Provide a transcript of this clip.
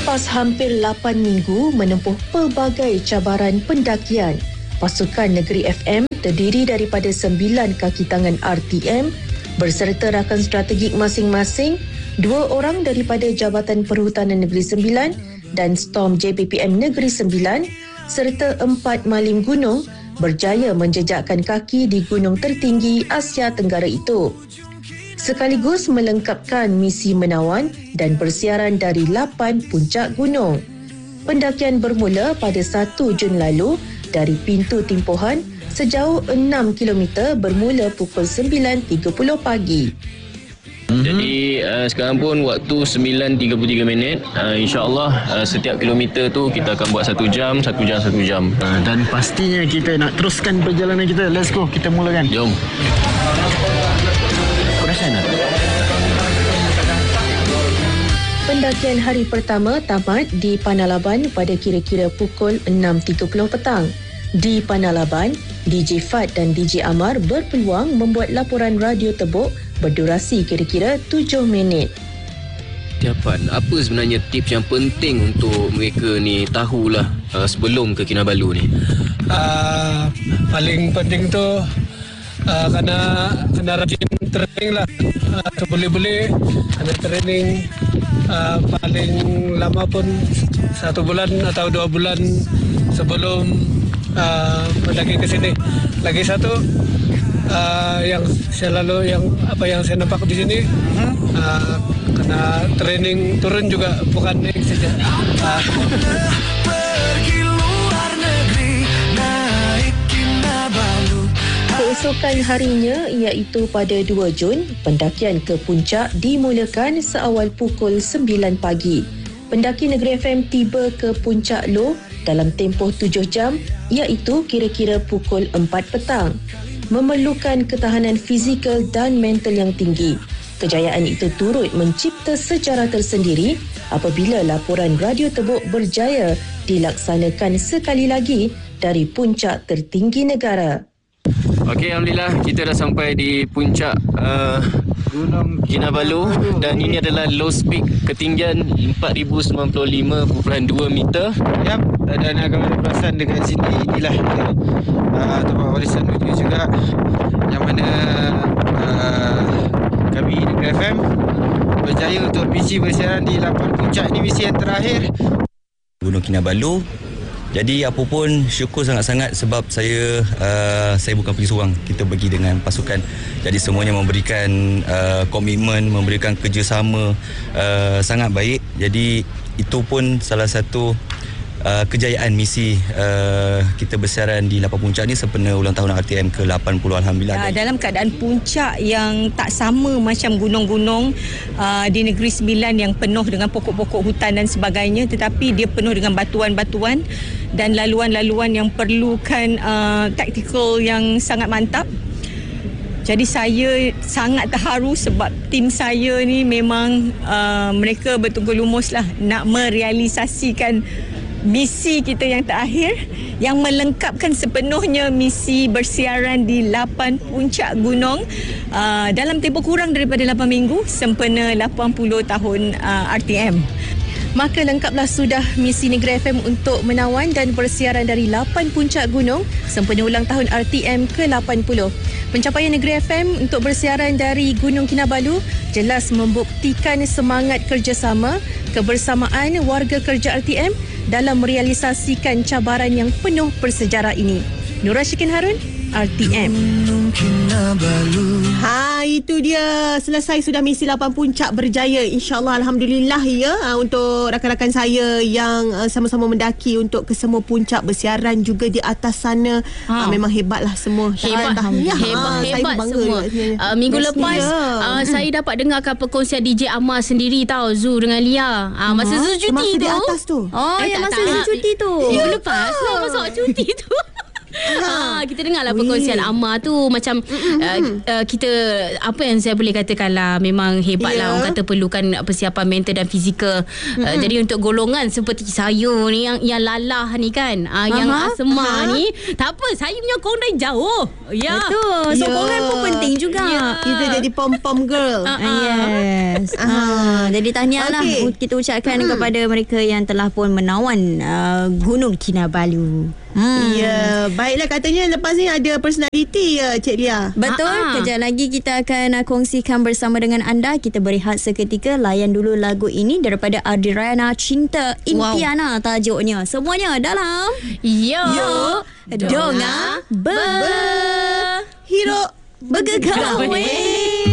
Selepas hampir 8 minggu menempuh pelbagai cabaran pendakian, pasukan Negeri FM terdiri daripada 9 kaki tangan RTM berserta rakan strategik masing-masing, 2 orang daripada Jabatan Perhutanan Negeri Sembilan dan Storm JPPM Negeri Sembilan serta 4 malim gunung berjaya menjejakkan kaki di gunung tertinggi Asia Tenggara itu. Sekaligus melengkapkan misi menawan dan bersiaran dari 8 puncak gunung. Pendakian bermula pada 1 Jun lalu dari pintu timpuhan sejauh 6 km bermula pukul 9.30 pagi. Jadi sekarang pun waktu 9.33. InsyaAllah setiap kilometer tu kita akan buat 1 jam. Dan pastinya kita nak teruskan perjalanan kita. Let's go, kita mulakan. Jom. Pendakian hari pertama tamat di Panalaban pada kira-kira pukul 6.30 petang. Di Panalaban, DJ Fad dan DJ Amar berpeluang membuat laporan radio tebuk berdurasi kira-kira 7 minit. Dapat apa sebenarnya tips yang penting untuk mereka ni tahulah sebelum ke Kinabalu ni? Paling penting tu kena rajin training lah. Boleh-boleh kena training paling lama pun 1 bulan atau 2 bulan sebelum mendaki ke sini. Lagi satu yang saya nampak di sini, kena training turun juga, bukan naik saja. Keesokan harinya iaitu pada 2 Jun, pendakian ke puncak dimulakan seawal pukul 9 pagi. Pendaki Negeri FM tiba ke puncak Low dalam tempoh 7 jam iaitu kira-kira pukul 4 petang. Memerlukan ketahanan fizikal dan mental yang tinggi. Kejayaan itu turut mencipta sejarah tersendiri apabila laporan radio tebuk berjaya dilaksanakan sekali lagi dari puncak tertinggi negara. Okey, Alhamdulillah kita dah sampai di puncak Gunung Kinabalu dan ini adalah low peak ketinggian 4095.2 meter. Yap, dan akan ada perasan dekat sini. Inilah tempat warisan dunia juga yang mana kami Negeri FM berjaya untuk misi bersiaran di 8 puncak. Ini misi yang terakhir Gunung Kinabalu. Jadi apa pun syukur sangat-sangat sebab saya bukan pergi seorang, kita pergi dengan pasukan. Jadi semuanya memberikan komitmen, memberikan kerjasama sangat baik. Jadi itu pun salah satu kejayaan misi kita bersiaran di 8 puncak ni sempena ulang tahun RTM ke-80 Alhamdulillah. Dalam keadaan puncak yang tak sama macam gunung-gunung di Negeri Sembilan yang penuh dengan pokok-pokok hutan dan sebagainya, tetapi dia penuh dengan batuan-batuan dan laluan-laluan yang perlukan taktikal yang sangat mantap. Jadi saya sangat terharu sebab tim saya ni memang mereka betul-betul lumus lah nak merealisasikan misi kita yang terakhir yang melengkapkan sepenuhnya misi bersiaran di 8 puncak gunung dalam tempoh kurang daripada 8 minggu sempena 80 tahun RTM. Maka lengkaplah sudah misi Negeri FM untuk menawan dan bersiaran dari 8 puncak gunung sempena ulang tahun RTM ke-80. Pencapaian Negeri FM untuk bersiaran dari Gunung Kinabalu jelas membuktikan semangat kerjasama, kebersamaan warga kerja RTM dalam merealisasikan cabaran yang penuh bersejarah ini. Nura Syikin Harun, RTM. Itu dia, selesai sudah misi 8 puncak berjaya, insyaAllah. Alhamdulillah ya, untuk rakan-rakan saya yang sama-sama mendaki untuk ke semua puncak, bersiaran juga di atas sana. Memang hebatlah semua. Hebat semua. Minggu lepas saya dapat dengarkan perkongsian DJ Amar sendiri tahu, Zu dengan Lia. Masa Zu cuti tu. Di atas tu. Masa Zu cuti tu. Minggu lepas lah masa cuti tu. Kita dengarlah perkongsian Amar tu. Macam kita, apa yang saya boleh katakan lah, memang hebat lah. Orang kata perlukan persiapan mental dan fizikal. Jadi untuk golongan seperti saya ni, yang lalah ni kan, yang asma ni, tak apa, saya punya korang dah jauh. Betul. Sokongan pun penting juga. Kita jadi pom-pom girl. Yes. Jadi tahniah lah kita ucapkan kepada mereka yang telah pun menawan Gunung Kinabalu. Ya, baiklah, katanya lepas ni ada personality ya Cik Lia. Betul. Kejap lagi kita akan kongsikan bersama dengan anda. Kita berehat seketika, layan dulu lagu ini daripada Adriana, Cinta Impiana tajuknya. Semuanya dalam Yo Donga Berhiro Bergegawe.